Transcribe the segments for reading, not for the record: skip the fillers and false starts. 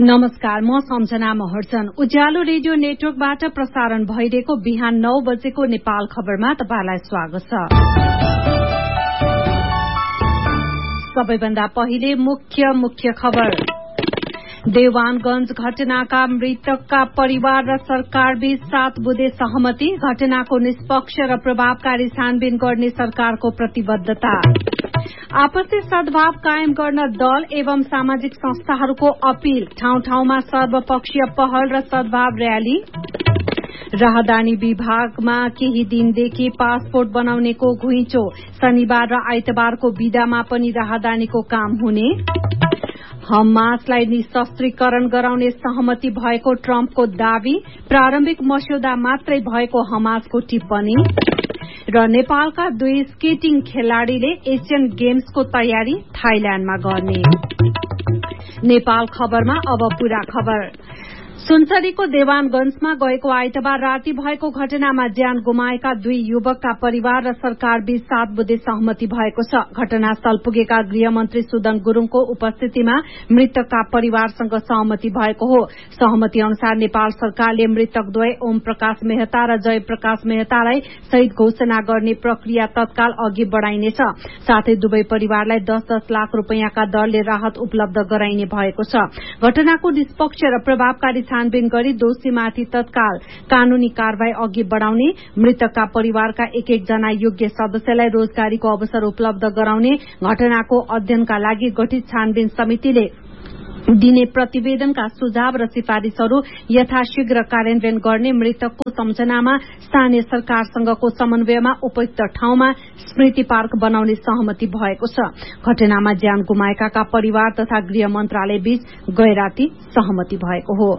नमस्कार, म सम्झना महर्जन। उज्यालो रेडियो नेटवर्कबाट प्रसारण भइरहेको बिहान 9 बजेको नेपाल खबरमा तपाईलाई स्वागत छ। सबैभन्दा पहिले मुख्य खबर। देवानगंज घटनाका मृतकका परिवार र सरकारबीच 7 बुँदे सहमति। घटनाको निष्पक्ष र प्रभावकारी छानबिन गर्ने सरकारको प्रतिबद्धता। आपसी सद्भाव कायम गर्न दल एवं सामाजिक संस्थाहरूको अपील। ठाउँ ठाउँमा सर्वपक्षीय पहल र सद्भाव रयाली। राहदानी विभागमा केही दिनदेखि पासपोर्ट बनाउनेको घुइँचो। शनिबार र आइतबारको बिदामा पनि राहदानीको काम हुने। हमासलाई निशस्त्रीकरण गराउने सहमति भएको ट्रम्पको दावी। प्रारम्भिक मस्यौदा मात्रै भएको हमासको टिप्पणी। र नेपालका 2 स्केटिङ खेलाड़ीले एशियन गेम्सको तयारी थाइल्याण्डमा गर्ने। नेपाल खबरमा अब पूरा खबर। सुनसरीको देवानगंजमा गएको आइतबार राति भएको घटनामा ज्यान गुमाएका 2 युवकका परिवार र सरकारबीच 7 बुँदे सहमति भएको छ। घटनास्थल पुगेका गृहमन्त्री सुदन गुरूङको उपस्थितिमा मृतकका परिवारसँग सहमति भएको हो। सहमति अनुसार नेपाल सरकारले मृतकद्वय ओम प्रकाश मेहता र जय प्रकाश मेहतालाई शहीद घोषणा गर्ने प्रक्रिया तत्काल अघि बढ़ाइनेछ। साथै दुवै परिवारलाई 10-10 लाख रूपियाँका दरले राहत उपलब्ध गराइने भएको छ। घटनाको निष्पक्ष र प्रभावकारी छानबिन गरी दोषीमाथि तत्काल कानूनी कारवाही अघि बढ़ाउने। मृतकका परिवारका एक जना योग्य सदस्यलाई रोजगारीको अवसर उपलब्ध गराउने। घटनाको अध्ययनका लागि गठित छानबिन समितिले दिने प्रतिवेदनका सुझाव र सिफारिशहरू यथाशीघ्र कार्यान्वयन गर्ने। मृतकको सम्झनामा स्थानीय सरकारसँगको समन्वयमा उपयुक्त ठाउँमा स्मृति पार्क बनाउने सहमति भएको छ। घटनामा ज्यान गुमाएकाका परिवार तथा गृह मन्त्रालय बीच गैराती सहमति भएको हो।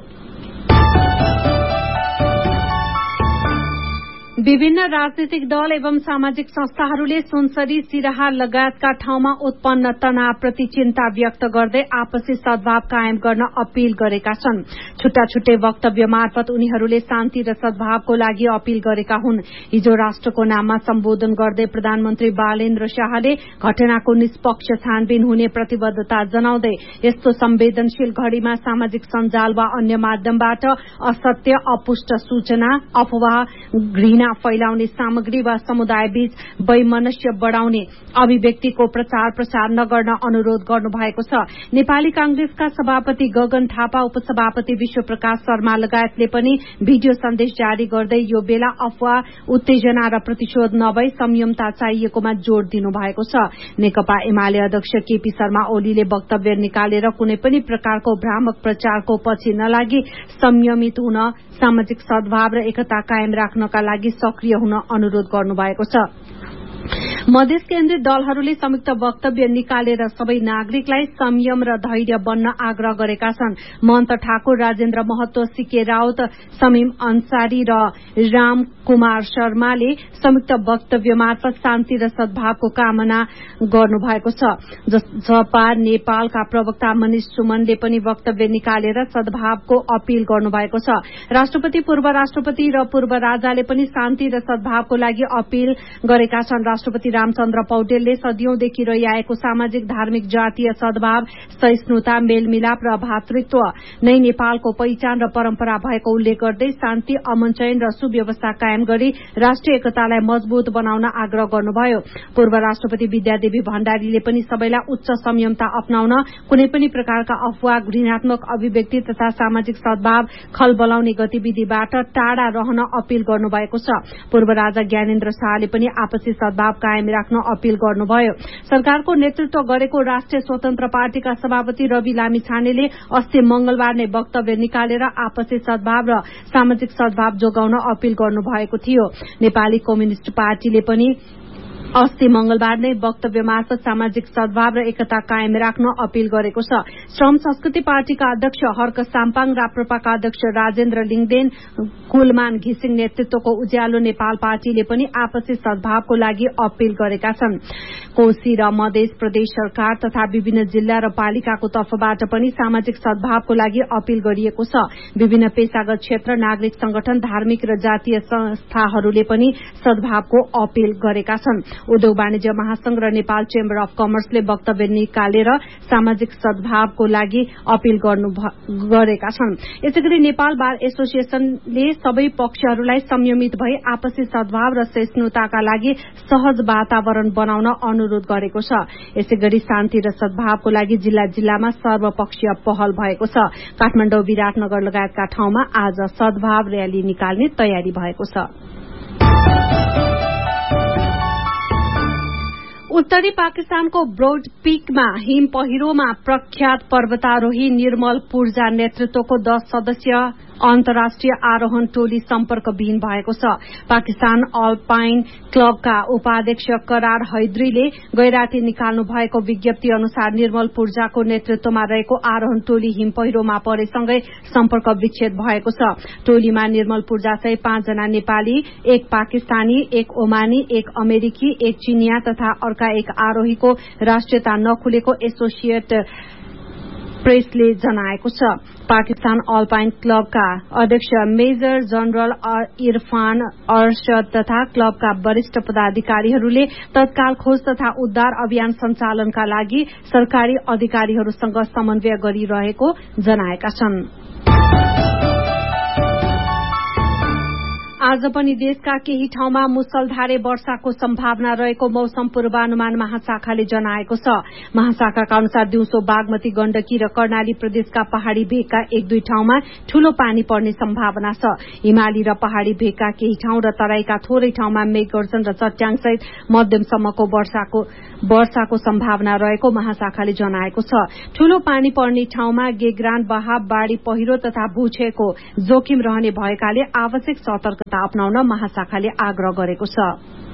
विभिन्न राजनीतिक दल एवं सामाजिक संस्थाहरूले सुनसरी सिराहा लगायतका ठाउँमा उत्पन्न तनावप्रति चिन्ता व्यक्त गर्दै आपसी सद्भाव कायम गर्न अपील गरेका छन्। छुट्टा छुट्टै वक्तव्य मार्फत उनीहरूले शान्ति र सद्भावको लागि अपील गरेका हुन्। हिजो राष्ट्रको नाममा सम्बोधन गर्दै प्रधानमन्त्री बालेन्द्र शाहले घटनाको निष्पक्ष छानबिन हुने प्रतिबद्धता जनाउँदै यस्तो संवेदनशील घड़ीमा सामाजिक सञ्जाल वा अन्य माध्यमबाट असत्य, अपुष्ट सूचना, अफवाह, घृणा फैलाउने सामग्री वा समुदायबीच वैमनस्य बढ़ाउने अभिव्यक्तिको प्रचार प्रसार नगर्न अनुरोध गर्नुभएको छ। नेपाली कांग्रेसका सभापति गगन थापा, उपसभापति विश्वप्रकाश शर्मा लगायतले पनि भिडियो सन्देश जारी गर्दै यो बेला अफवाह, उत्तेजना र प्रतिशोध नभई संयमता चाहिएकोमा जोड़ दिनु भएको छ। नेकपा एमाले अध्यक्ष केपी शर्मा ओलीले वक्तव्य निकालेर कुनै पनि प्रकारको भ्रामक प्रचारको पछि नलागी संयमित हुन, सामाजिक सद्भाव र एकता कायम राख्नका लागि सक्रिय हुन अनुरोध गर्नुभएको छ। मधेस केन्द्रित दलहरूले संयुक्त वक्तव्य निकालेर सबै नागरिकलाई संयम र धैर्य बन्न आग्रह गरेका छन्। महन्त ठाकुर, राजेन्द्र महतो, सीके राउत, समीम अन्सारी र राम कुमार शर्माले संयुक्त वक्तव्य मार्फत शान्ति र सद्भावको कामना गर्नुभएको छ। जसपा नेपालका प्रवक्ता मनिष सुमनले पनि वक्तव्य निकालेर सद्भावको अपील गर्नुभएको छ। राष्ट्रपति, पूर्व राष्ट्रपति र पूर्व राजाले पनि शान्ति र सद्भावको लागि अपील गरेका छन्। राष्ट्रपति रामचन्द्र पौडेलले सदियौंदेखि रहिआएको सामाजिक, धार्मिक, जातीय सद्भाव, सहिष्णुता, मेलमिलाप र भातृत्व नै नेपालको पहिचान र परम्परा भएको उल्लेख गर्दै शान्ति, अमन चयन र सुव्यवस्था कायम गरी राष्ट्रिय एकतालाई मजबूत बनाउन आग्रह गर्नुभयो। पूर्व राष्ट्रपति विद्यादेवी भण्डारीले पनि सबैलाई उच्च संयमता अपनाउन, कुनै पनि प्रकारका अफवाह, घृणात्मक अभिव्यक्ति तथा सामाजिक सद्भाव खलबलाउने गतिविधिबाट टाढा रहन अपील गर्नुभएको छ। पूर्व राजा ज्ञानेन्द्र शाहले पनि आपसी सद्भाव कायम राख्न अपील गर्नुभयो। सरकारको नेतृत्व गरेको राष्ट्रिय स्वतन्त्र पार्टीका सभापति रवि लामिछानेले अस्ति मंगलबार नै वक्तव्य निकालेर आपसी सद्भाव र सामाजिक सद्भाव जोगाउन अपील गर्नुभएको थियो। नेपाली कम्युनिष्ट पार्टीले पनि अस्ति मंगलबार नै वक्तव्य मार्फत सामाजिक सद्भाव र एकता कायम राख्न अपील गरेको छ। श्रम संस्कृति पार्टीका अध्यक्ष हर्क साम्पाङ, राप्रपाका अध्यक्ष राजेन्द्र लिङदेन, कुलमान घिसिङ नेतृत्वको उज्यालो नेपाल पार्टीले पनि आपसी सद्भावको लागि अपील गरेका छन्। कोशी र मधेस प्रदेश सरकार तथा विभिन्न जिल्ला र पालिकाको तर्फबाट पनि सामाजिक सद्भावको लागि अपील गरिएको छ। विभिन्न पेशागत क्षेत्र, नागरिक संगठन, धार्मिक र जातीय संस्थाहरूले पनि सद्भावको अपील गरेका छन्। उद्योग वाणिज्य महासंघ र नेपाल चेम्बर अफ कमर्सले वक्तव्य निकालेर सामाजिक सद्भावको लागि अपील गरेका छन्। यसैगरी नेपाल बार एसोसिएशनले सबै पक्षहरूलाई संयमित भई आपसी सद्भाव र सहिष्णुताका लागि सहज वातावरण बनाउन अनुरोध गरेको छ। यसैगरी शान्ति र सद्भावको लागि जिल्ला जिल्लामा सर्वपक्षीय पहल भएको छ। काठमाडौँ, विराटनगर लगायतका ठाउँमा आज सद्भाव रयाली निकाल्ने तयारी भएको छ। उत्तरी पाकिस्तानको ब्रोड पीकमा हिम पहिरोमा प्रख्यात पर्वतारोही निर्मल पूर्जा नेतृत्वको 10 सदस्यीय अन्तर्राष्ट्रिय आरोहण टोली सम्पर्कविहीन भएको छ। पाकिस्तान अल्पाइन क्लबका उपाध्यक्ष करार हैदरीले गैराती निकाल्नु भएको विज्ञप्ति अनुसार निर्मल पूर्जाको नेतृत्वमा रहेको आरोहण टोली हिम पहिरोमा परेसँगै सम्पर्क विच्छेद भएको छ। टोलीमा निर्मल पूर्जासहित 5 जना नेपाली, 1 पाकिस्तानी, 1 ओमानी, 1 अमेरिकी, 1 चिनिया तथा अर्का 1 आरोहीको राष्ट्रियता नखुलेको एसोसिएट प्रेसले जनाएको छ। पाकिस्तान अल्पाइन क्लबका अध्यक्ष मेजर जनरल इरफान अरशद तथा क्लबका वरिष्ठ पदाधिकारीहरूले तत्काल खोज तथा उद्धार अभियान सञ्चालनका लागि सरकारी अधिकारीहरूसँग समन्वय गरिरहेको जनाएका छन्। आज पनि देशका केही ठाउँमा मुसलधारे वर्षाको सम्भावना रहेको मौसम पूर्वानुमान महाशाखाले जनाएको छ। महाशाखाका अनुसार दिउँसो बागमती, गण्डकी र कर्णाली प्रदेशका पहाड़ी भेगका 1-2 ठाउँमा ठूलो पानी पर्ने सम्भावना छ। हिमाली र पहाड़ी भेगका केही ठाउँ र तराईका थोरै ठाउँमा मेघगर्जन र चट्याङसहित मध्यमसम्मको वर्षाको सम्भावना रहेको महाशाखाले जनाएको छ। ठूलो पानी पर्ने ठाउँमा गेग्रान, बहाव, बाढ़ी पहिरो तथा भूक्षयको जोखिम रहने भएकाले आवश्यक सतर्कता अपनाउन महाशाखाले आग्रह गरेको छ।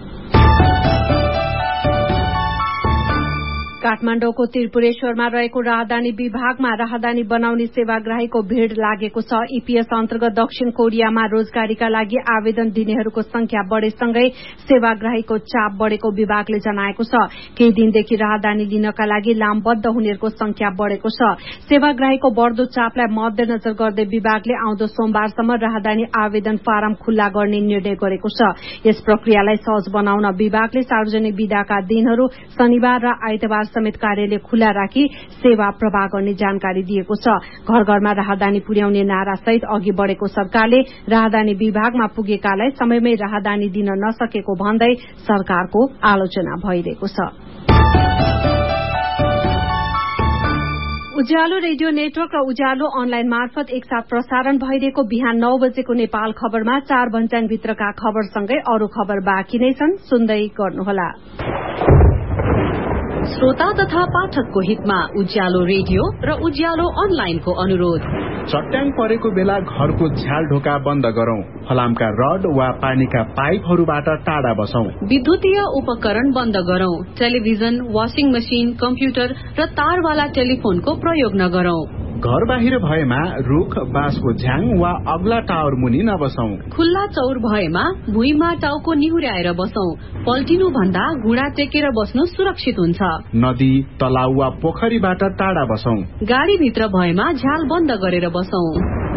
काठमाडौँको त्रिपुरेश्वरमा रहेको राहदानी विभागमा राहदानी बनाउने सेवाग्राहीको भीड़ लागेको छ। ईपीएस अन्तर्गत दक्षिण कोरियामा रोजगारीका लागि आवेदन दिनेहरूको संख्या बढ़ेसँगै सेवाग्राहीको चाप बढ़ेको विभागले जनाएको छ। केही दिनदेखि राहदानी लिनका लागि लामबद्ध हुनेहरूको संख्या बढ़ेको छ। सेवाग्राहीको बढ़दो चापलाई मध्यनजर गर्दै विभागले आउँदो सोमबारसम्म राहदानी आवेदन फारम खुल्ला गर्ने निर्णय गरेको छ। यस प्रक्रियालाई सहज बनाउन विभागले सार्वजनिक बिदाका दिनहरू शनिबार र आइतबार समेत कार्यालय खुल्ला राखी सेवा प्रवाह गर्ने जानकारी दिएको छ। घर घरमा राहदानी पुर्याउने नारा सहित अघि बढ़ेको सरकारले राहदानी विभागमा पुगेकालाई समयमै राहदानी दिन नसकेको भन्दै सरकारको आलोचना भइरहेको छ। उज्यालो रेडियो नेटवर्क र उज्यालो अनलाइन मार्फत एकसाथ प्रसारण भइरहेको बिहान 9 बजेको नेपाल खबरमा 4 भन्ज्याङभित्रका खबरसँगै अरू खबर बाँकी नै छन्, सुन्दै गर्नुहोला। श्रोता तथा पाठकको हितमा उज्यालो रेडियो र उज्यालो अनलाइनको अनुरोध। चट्याङ परेको बेला घरको झ्याल ढोका बन्द गरौं। फलामका रड वा पानीका पाइपहरूबाट टाढा बसौं। विद्युतीय उपकरण बन्द गरौं। टेलिभिजन, वाशिङ मशिन, कम्प्युटर र तारवाला टेलिफोनको प्रयोग नगरौं। घर बाहिर भएमा रुख, बाँसको झ्याङ वा अग्ला टावर मुनि नबसौं। खुल्ला चौर भएमा भुइँमा टाउको निहुर्याएर बसौं। पल्टिनु भन्दा घुँडा टेकेर बस्नु सुरक्षित हुन्छ। नदी, तलाउ वा पोखरीबाट टाढा बसौं। गाडीभित्र भएमा झ्याल बन्द गरेर बसौं।